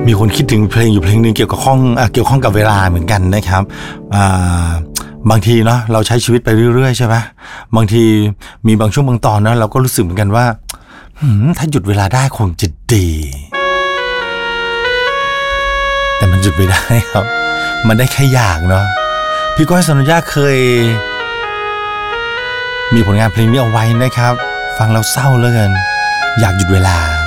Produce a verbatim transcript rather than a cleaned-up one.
มีคนคิดถึงเพลงอยู่เพลงนึงเกี่ยวกับข้องเกี่ยวข้องกับเวลาเหมือนกันนะครับบางทีเนาะเราใช้ชีวิตไปเรื่อยๆใช่ไหมบางทีมีบางช่วงบางตอนนะเราก็รู้สึกเหมือนกันว่าถ้าหยุดเวลาได้คงจะดีแต่มันหยุดไม่ได้ครับมันได้แค่อยากเนาะพี่ก้อยสัญญาเคยมีผลงานเพลงนี้เอาไว้นะครับฟังแล้วเศร้าเหลือเกินอยากหยุดเวลา